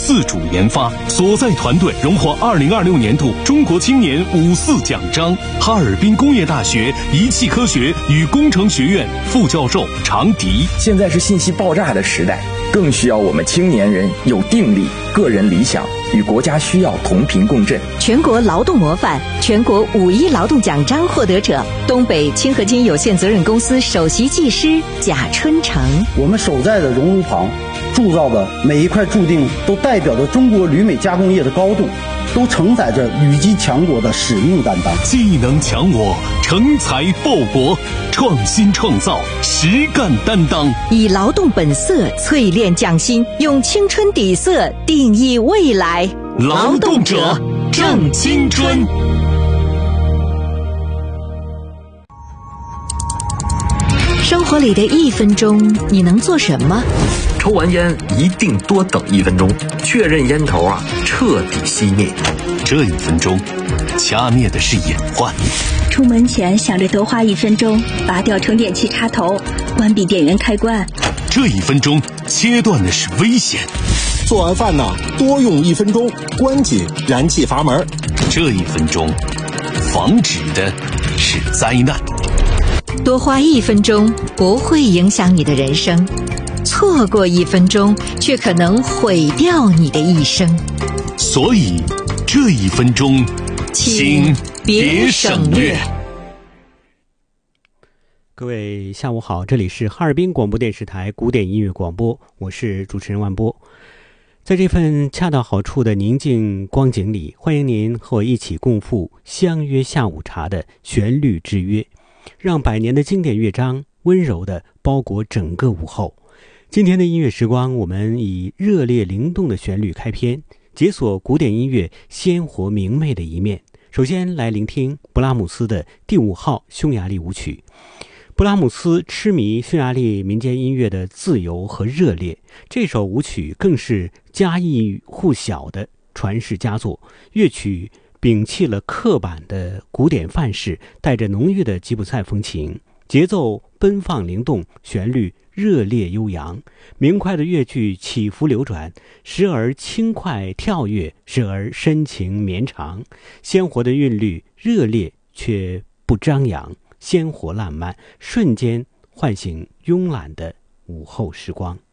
自主研发，所在团队荣获2026年度中国青年54奖章。哈尔滨工业大学仪器科学与工程学院副教授常迪： 现在是信息爆炸的时代，更需要我们青年人有定力、个人理想，与国家需要同频共振。 全国劳动模范、全国5·1劳动奖章获得者，东北清河金有限责任公司首席技师贾春成。 我们守在的熔炉旁铸造的每一块铸锭，都代表着中国铝镁加工业的高度，都承载着铝基强国的使命担当。 技能强我，成才报国，创新创造，实干担当。 以劳动本色淬炼匠心，用青春底色定义未来。 劳动者正青春。 生活里的1分钟，你能做什么？ 抽完烟一定多等1分钟，确认烟头彻底熄灭。 这1分钟，掐灭的是隐患。 出门前想着多花1分钟，拔掉充电器插头，关闭电源开关。 这1分钟，切断的是危险。 做完饭多用1分钟，关紧燃气阀门。 这1分钟，防止的是灾难。 多花1分钟不会影响你的人生，错过1分钟却可能毁掉你的一生。 所以这1分钟，请别省略。 各位下午好，这里是哈尔滨广播电视台古典音乐广播，我是主持人万波。在这份恰到好处的宁静光景里，欢迎您和我一起共赴相约下午茶的旋律之约，让100年的经典乐章温柔地包裹整个午后。今天的音乐时光，我们以热烈灵动的旋律开篇，解锁古典音乐鲜活明媚的一面。首先来聆听布拉姆斯的第5号匈牙利舞曲。布拉姆斯痴迷匈牙利民间音乐的自由和热烈，这首舞曲更是家喻户晓的传世佳作。乐曲摒弃了刻板的古典范式，带着浓郁的吉普赛风情，节奏奔放灵动，旋律热烈悠扬，明快的乐句起伏流转，时而轻快跳跃，时而深情绵长，鲜活的韵律，热烈却不张扬，鲜活烂漫，瞬间唤醒慵懒的午后时光。